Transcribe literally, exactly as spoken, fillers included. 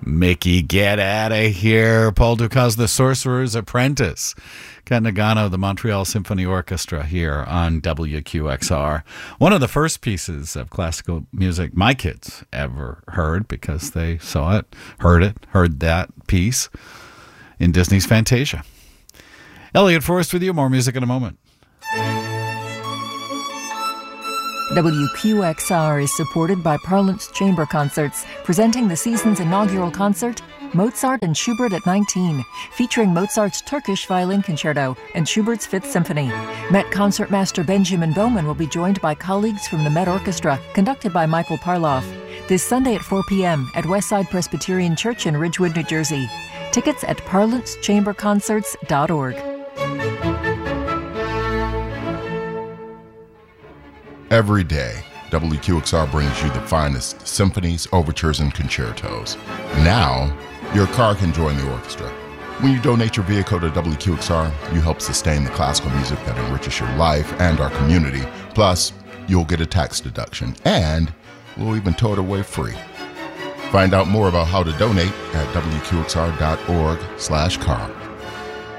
Mickey, get out of here. Paul Dukas, The Sorcerer's Apprentice. Ken Nagano, the Montreal Symphony Orchestra here on W Q X R. One of the first pieces of classical music my kids ever heard because they saw it, heard it, heard that piece in Disney's Fantasia. Elliot Forrest with you. More music in a moment. W Q X R is supported by Parlance Chamber Concerts, presenting the season's inaugural concert, Mozart and Schubert at nineteen, featuring Mozart's Turkish Violin Concerto and Schubert's Fifth Symphony. Met Concertmaster Benjamin Bowman will be joined by colleagues from the Met Orchestra, conducted by Michael Parloff, this Sunday at four p.m. at Westside Presbyterian Church in Ridgewood, New Jersey. Tickets at parlance chamber concerts dot org. Every day, W Q X R brings you the finest symphonies, overtures, and concertos. Now, your car can join the orchestra. When you donate your vehicle to W Q X R, you help sustain the classical music that enriches your life and our community. Plus, you'll get a tax deduction, and we'll even tow it away free. Find out more about how to donate at W Q X R dot org slash car.